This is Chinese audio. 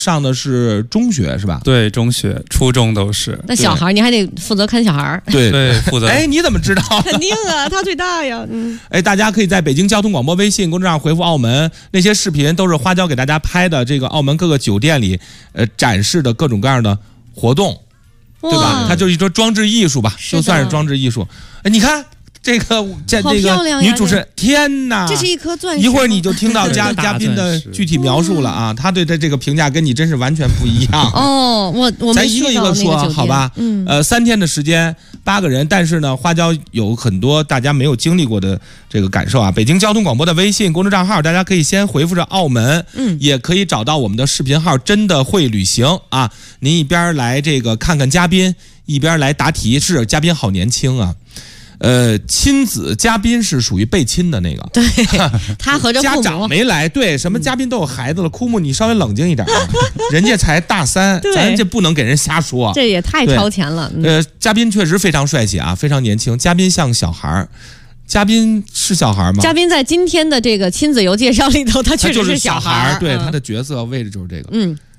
上的是中学是吧？ 对，中学、初中都是。 那小孩你还得负责看小孩。 对，负责。 哎，你怎么知道？ 肯定啊，他最大呀。 哎，大家可以在北京交通广播微信公众号回复澳门，那些视频都是花椒给大家拍的，这个澳门各个酒店里展示的各种各样的活动，对吧？它就是一种装置艺术吧，就算是装置艺术。哎，你看。这个女主持人，天哪！ 这是一颗钻石。 一会儿你就听到嘉宾的具体描述了啊，他对这个评价跟你真是完全不一样。 哦，我咱一个一个说好吧。3天的时间，8个人，但是呢，花椒有很多大家没有经历过的这个感受啊。北京交通广播的微信公众账号，大家可以先回复着澳门，也可以找到我们的视频号，真的会旅行啊。您一边来这个看看嘉宾，一边来答题，是嘉宾好年轻啊。亲子嘉宾是属于被亲的那个， 对，他和这家长没来，对，什么嘉宾都有孩子了，枯木你稍微冷静一点，人家才大3，咱这不能给人瞎说， 这也太超前了。 嘉宾确实非常帅气啊，非常年轻，嘉宾像小孩。嘉宾是小孩吗？ 嘉宾在今天的这个亲子游介绍里头，他确实是小孩， 对，他的角色位置就是这个。